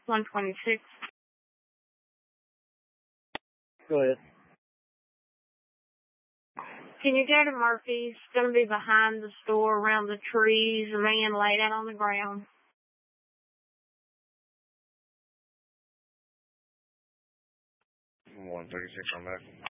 126. Go ahead. Can you go to Murphy's? It's going to be behind the store, around the trees. A man laid out on the ground. 136 on that.